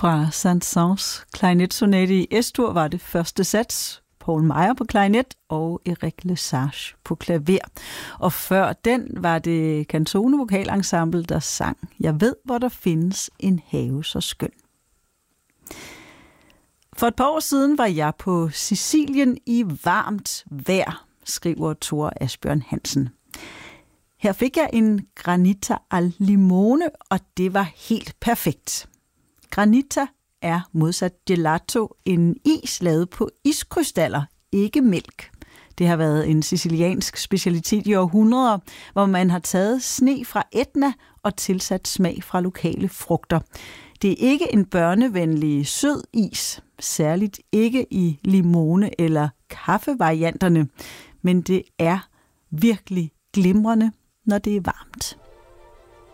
Fra Saint-Saëns klarinetsonate i S-dur var det første sats. Paul Meyer på klarinet og Eric Lesage på klaver. Og før den var det Canzone Vokalensemble, der sang Jeg ved, hvor der findes en have så skøn. For et par år siden var jeg på Sicilien i varmt vejr, skriver Thor Asbjørn Hansen. Her fik jeg en granita al limone, og det var helt perfekt. Granita er modsat gelato en is lavet på iskrystaller, ikke mælk. Det har været en siciliansk specialitet i århundreder, hvor man har taget sne fra Etna og tilsat smag fra lokale frugter. Det er ikke en børnevenlig sød is, særligt ikke i limone- eller kaffevarianterne, men det er virkelig glimrende, når det er varmt.